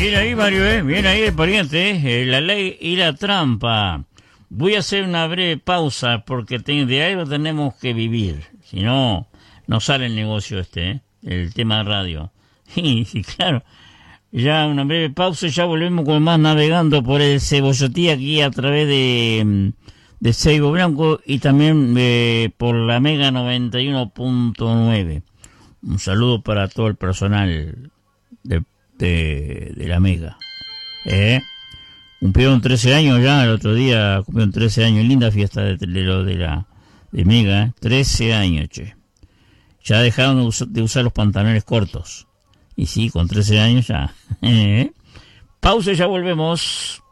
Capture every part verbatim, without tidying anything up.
Bien ahí, Mario, ¿eh? Bien ahí el pariente, ¿eh? La ley y la trampa. Voy a hacer una breve pausa porque te, de algo tenemos que vivir. Si no, no sale el negocio este, ¿eh? El tema de radio. Y sí, claro. Ya una breve pausa y ya volvemos con más navegando por el Cebollotí aquí a través de, de Seibo Blanco y también eh, por la Mega noventa y uno punto nueve. Un saludo para todo el personal de, de, de la Mega. ¿Eh? Cumplieron trece años ya, el otro día cumplieron trece años, linda fiesta de, de lo de la de Mega, ¿eh? trece años, che. Ya dejaron de, us- de usar los pantalones cortos. Y sí, con trece años ya. ¿Eh? Pausa y ya volvemos.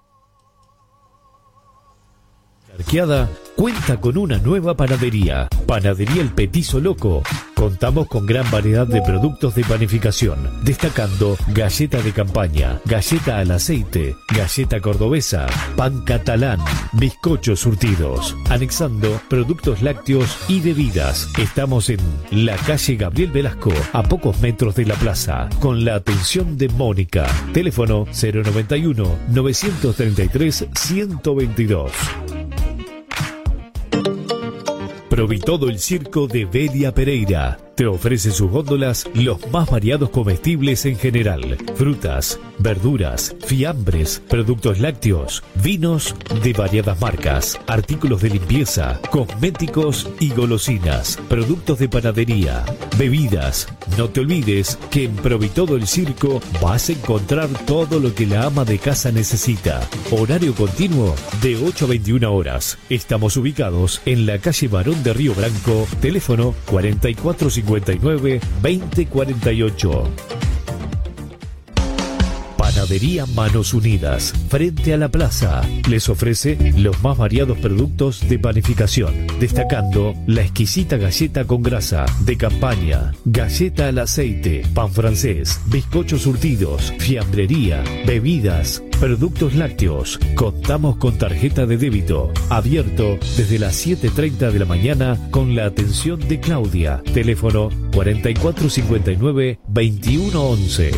Charqueada cuenta con una nueva panadería, Panadería El Petizo Loco. Contamos con gran variedad de productos de panificación, destacando galleta de campaña, galleta al aceite, galleta cordobesa, pan catalán, bizcochos surtidos, anexando productos lácteos y bebidas. Estamos en la calle Gabriel Velasco, a pocos metros de la plaza, con la atención de Mónica. Teléfono cero noventa y uno, novecientos treinta y tres, ciento veintidós. Provitodo el Circo de Bedia Pereira te ofrece sus góndolas los más variados comestibles en general, frutas, verduras, fiambres, productos lácteos, vinos de variadas marcas, artículos de limpieza, cosméticos y golosinas, productos de panadería, bebidas. No te olvides que en Provitodo el Circo vas a encontrar todo lo que la ama de casa necesita. Horario continuo de ocho a veintiuna horas. Estamos ubicados en la calle Barón de Río Branco, teléfono cuarenta y cuatro cincuenta y nueve, veinte cuarenta y ocho. Panadería Manos Unidas, frente a la plaza, les ofrece los más variados productos de panificación, destacando la exquisita galleta con grasa, de campaña, galleta al aceite, pan francés, bizcochos surtidos, fiambrería, bebidas, productos lácteos. Contamos con tarjeta de débito, abierto desde las siete treinta de la mañana con la atención de Claudia. Teléfono cuarenta y cuatro cincuenta y nueve, veintiuno once.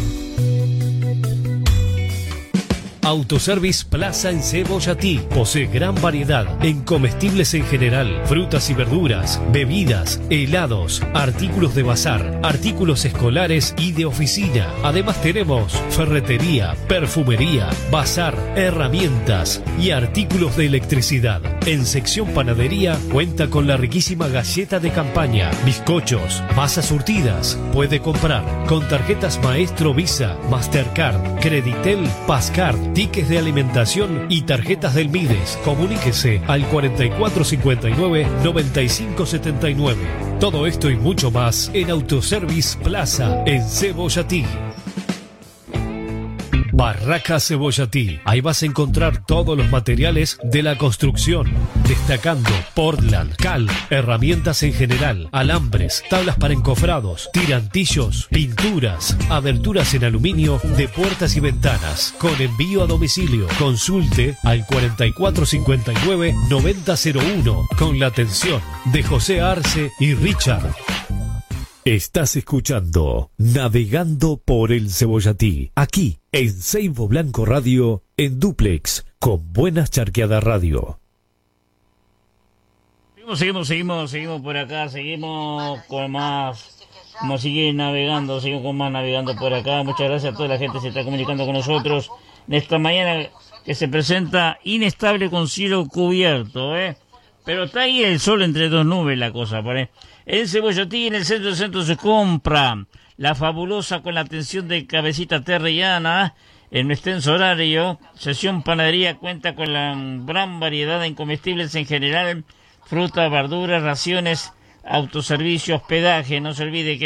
Autoservice Plaza en Cebollotí posee gran variedad en comestibles en general, frutas y verduras, bebidas, helados, artículos de bazar, artículos escolares y de oficina. Además tenemos ferretería, perfumería, bazar, herramientas y artículos de electricidad. En sección panadería cuenta con la riquísima galleta de campaña, bizcochos, masas surtidas. Puede comprar con tarjetas Maestro Visa, Mastercard, Creditel, Pascard, tickets de alimentación y tarjetas del Mides. Comuníquese al cuarenta y cuatro cincuenta y nueve, noventa y cinco setenta y nueve. Todo esto y mucho más en Autoservice Plaza en Cebollotí. Barraca Cebollotí. Ahí vas a encontrar todos los materiales de la construcción, destacando Portland, cal, herramientas en general, alambres, tablas para encofrados, tirantillos, pinturas, aberturas en aluminio de puertas y ventanas, con envío a domicilio. Consulte al cuarenta y cuatro cincuenta y nueve, noventa cero uno con la atención de José Arce y Richard. Estás escuchando Navegando por el Cebollotí, aquí en Seibo Blanco Radio, en Duplex, con Buenas Charqueadas Radio. Seguimos, seguimos, seguimos, seguimos por acá, seguimos con más, como sigue navegando, seguimos con más navegando por acá. Muchas gracias a toda la gente que se está comunicando con nosotros en esta mañana que se presenta inestable con cielo cubierto, ¿eh? Pero está ahí el sol entre dos nubes la cosa, ¿vale? En Cebollotí, en el centro del centro, se compra la fabulosa con la atención de Cabecita Terriana en un extenso horario. Sesión Panadería cuenta con la gran variedad en comestibles en general, fruta, verduras, raciones, autoservicio, hospedaje. No se olvide que